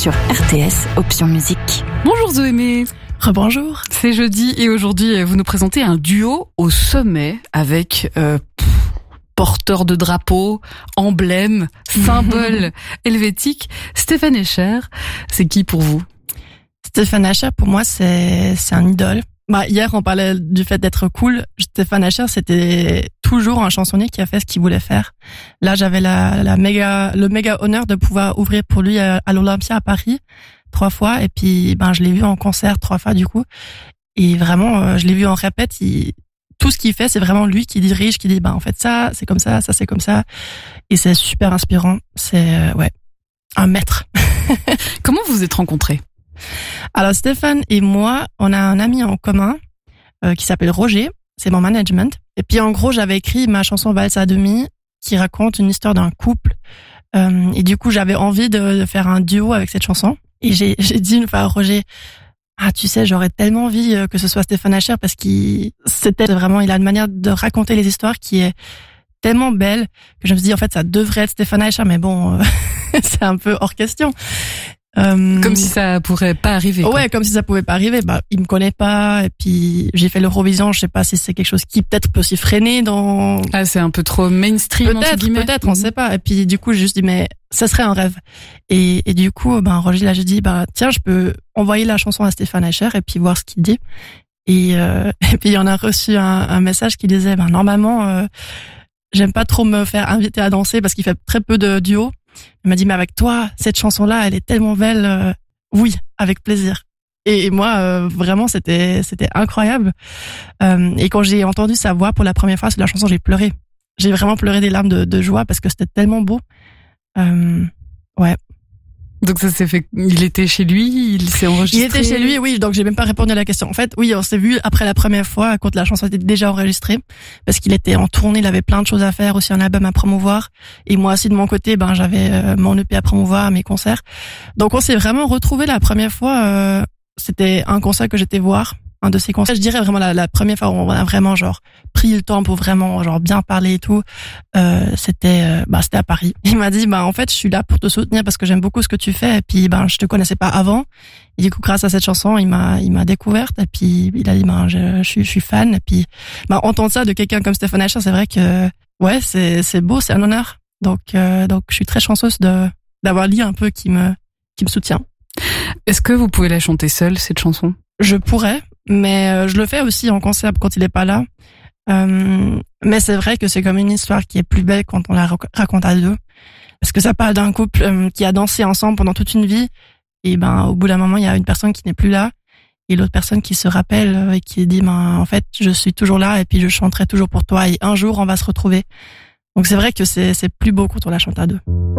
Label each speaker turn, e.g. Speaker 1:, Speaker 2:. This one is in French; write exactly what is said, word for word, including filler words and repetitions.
Speaker 1: sur R T S, option musique.
Speaker 2: Bonjour Zoémé.
Speaker 3: Rebonjour.
Speaker 2: C'est jeudi et aujourd'hui vous nous présentez un duo au sommet avec euh, pff, porteur de drapeau, emblème, symbole helvétique. Stéphane Escher, c'est qui pour vous?
Speaker 3: Stéphane Escher, pour moi, c'est c'est un idole. Bah, hier, on parlait du fait d'être cool. Stéphane Escher, c'était toujours un chansonnier qui a fait ce qu'il voulait faire. Là, j'avais la, la méga, le méga honneur de pouvoir ouvrir pour lui à, à l'Olympia à Paris trois fois. Et puis, ben, je l'ai vu en concert trois fois du coup. Et vraiment, je l'ai vu en répète. Il, tout ce qu'il fait, c'est vraiment lui qui dirige, qui dit, ben, en fait, ça, c'est comme ça, ça, c'est comme ça. Et c'est super inspirant. C'est, ouais, un maître.
Speaker 2: Comment vous vous êtes rencontrés?
Speaker 3: Alors Stéphane et moi, on a un ami en commun euh, qui s'appelle Roger, c'est mon management. Et puis en gros, j'avais écrit ma chanson Valse à demi qui raconte une histoire d'un couple. Euh, et du coup, j'avais envie de, de faire un duo avec cette chanson. Et j'ai, j'ai dit une fois à Roger, ah tu sais, j'aurais tellement envie que ce soit Stéphane Escher parce qu'il c'était vraiment, il a une manière de raconter les histoires qui est tellement belle que je me suis dit en fait ça devrait être Stéphane Escher, mais bon, euh, c'est un peu hors question.
Speaker 2: Euh, comme si ça pourrait pas arriver.
Speaker 3: Ouais, comme si ça pouvait pas arriver. Bah, il me connaît pas. Et puis, j'ai fait l'Eurovision. Je sais pas si c'est quelque chose qui peut-être peut s'y freiner dans.
Speaker 2: Ah, c'est un peu trop mainstream.
Speaker 3: Peut-être, peut-être, on sait pas. Et puis, du coup, j'ai juste dit, mais ça serait un rêve. Et, et du coup, ben, Roger, là, j'ai dit, bah, tiens, je peux envoyer la chanson à Stéphane Escher et puis voir ce qu'il dit. Et, euh, et puis, on a reçu un, un message qui disait, ben, normalement, euh, j'aime pas trop me faire inviter à danser parce qu'il fait très peu de duos. Il m'a dit, mais avec toi, cette chanson-là, elle est tellement belle. Euh, oui, avec plaisir. Et, et moi, euh, vraiment, c'était c'était incroyable. Euh, et quand j'ai entendu sa voix pour la première fois sur la chanson, j'ai pleuré. J'ai vraiment pleuré des larmes de, de joie parce que c'était tellement beau. Euh, ouais.
Speaker 2: Donc ça s'est fait. Il était chez lui, il s'est enregistré.
Speaker 3: Il était chez lui, oui. Donc j'ai même pas répondu à la question. En fait, oui, on s'est vu après la première fois quand la chanson était déjà enregistrée, parce qu'il était en tournée, il avait plein de choses à faire, aussi un album à promouvoir. Et moi aussi de mon côté, ben j'avais euh, mon E P à promouvoir, mes concerts. Donc on s'est vraiment retrouvés la première fois. Euh, c'était un concert que j'étais voir, un de ces concerts. Je dirais vraiment la, la première fois où on a vraiment genre pris le temps pour vraiment genre bien parler et tout. Euh, c'était euh, bah c'était à Paris. Il m'a dit bah en fait je suis là pour te soutenir parce que j'aime beaucoup ce que tu fais et puis ben je te connaissais pas avant. Et du coup grâce à cette chanson il m'a il m'a découverte et puis il a dit ben je, je suis je suis fan et puis bah entendre ça de quelqu'un comme Stéphane Escher, c'est vrai que ouais c'est c'est beau, c'est un honneur. Donc euh, donc je suis très chanceuse de d'avoir lui un peu qui me qui me soutient.
Speaker 2: Est-ce que vous pouvez la chanter seule cette chanson?
Speaker 3: Je pourrais, mais je le fais aussi en concert quand il est pas là. Euh, mais c'est vrai que c'est comme une histoire qui est plus belle quand on la raconte à deux, parce que ça parle d'un couple euh, qui a dansé ensemble pendant toute une vie, et ben au bout d'un moment il y a une personne qui n'est plus là, et l'autre personne qui se rappelle et qui dit ben en fait je suis toujours là et puis je chanterai toujours pour toi et un jour on va se retrouver. Donc c'est vrai que c'est c'est plus beau quand on la chante à deux.